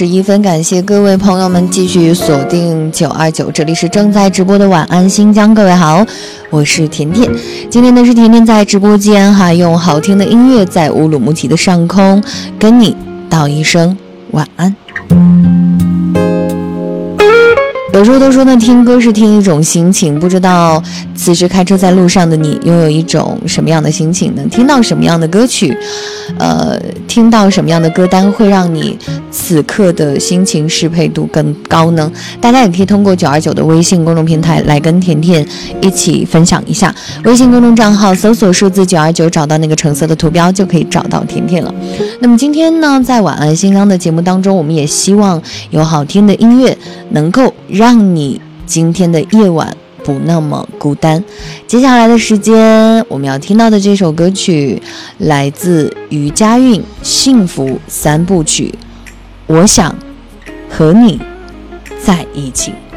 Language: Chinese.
51分，感谢各位朋友们继续锁定929，这里是正在直播的晚安新疆，各位好，我是甜甜。今天呢是甜甜在直播间哈，用好听的音乐在乌鲁木齐的上空跟你道一声晚安。有时候都说呢，听歌是听一种心情，不知道此时开车在路上的你拥有一种什么样的心情呢？听到什么样的歌曲，听到什么样的歌单会让你此刻的心情适配度更高呢？大家也可以通过929的微信公众平台来跟甜甜一起分享一下。微信公众账号搜索数字929，找到那个橙色的图标就可以找到甜甜了。那么今天呢，在晚安新疆的节目当中，我们也希望有好听的音乐能够让你今天的夜晚不那么孤单。接下来的时间我们要听到的这首歌曲来自于佳韵幸福3部曲，我想和你在一起。